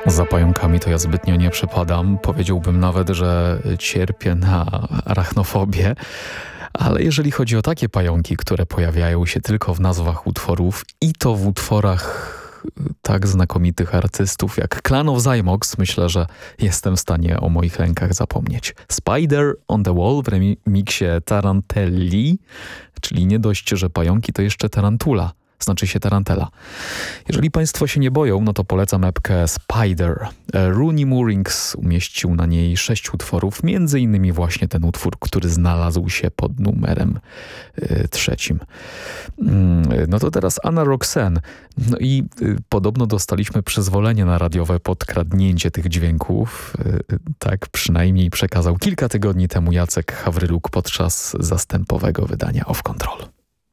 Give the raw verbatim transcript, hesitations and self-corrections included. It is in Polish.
Za pająkami to ja zbytnio nie przepadam. Powiedziałbym nawet, że cierpię na arachnofobię. Ale jeżeli chodzi o takie pająki, które pojawiają się tylko w nazwach utworów i to w utworach tak znakomitych artystów jak Clan of Zymox, myślę, że jestem w stanie o moich lękach zapomnieć. Spider on the Wall w remiksie Tarantelli, czyli nie dość, że pająki, to jeszcze tarantula. Znaczy się tarantela. Jeżeli Państwo się nie boją, no to polecam epkę Spider. Rooney Moorings umieścił na niej sześć utworów, między innymi właśnie ten utwór, który znalazł się pod numerem y, trzecim. Y, no to teraz Anna Roxanne. No i y, podobno dostaliśmy przyzwolenie na radiowe podkradnięcie tych dźwięków. Y, tak przynajmniej przekazał kilka tygodni temu Jacek Hawryluk podczas zastępowego wydania Off Control.